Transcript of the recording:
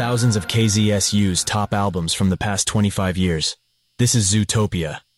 thousands of KZSU's top albums from the past 25 years. This is Zootopia.